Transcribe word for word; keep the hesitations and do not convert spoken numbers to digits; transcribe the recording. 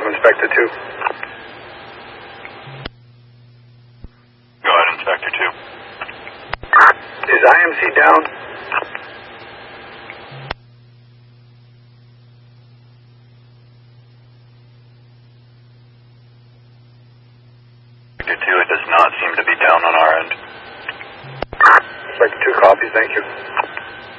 from Inspector two. Go ahead, Inspector two. Is I M C down? Inspector two, it does not seem to be down on our end. Inspector two copies, thank you.